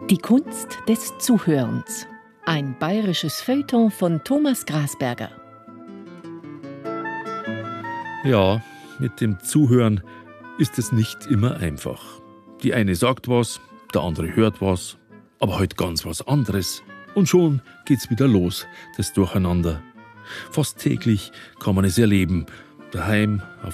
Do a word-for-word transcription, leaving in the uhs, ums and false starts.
Die Kunst des Zuhörens. Ein bayerisches Feuilleton von Thomas Grasberger. Ja, mit dem Zuhören ist es nicht immer einfach. Die eine sagt was, der andere hört was, aber heute ganz was anderes. Und schon geht's wieder los, das Durcheinander. Fast täglich kann man es erleben. Daheim, auf